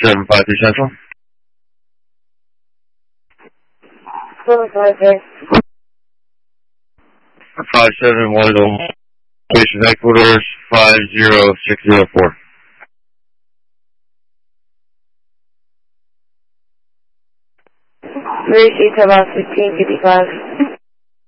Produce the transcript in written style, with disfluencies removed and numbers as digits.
753 Central. 571 Station Headquarters 50604. 3 seats about 1555.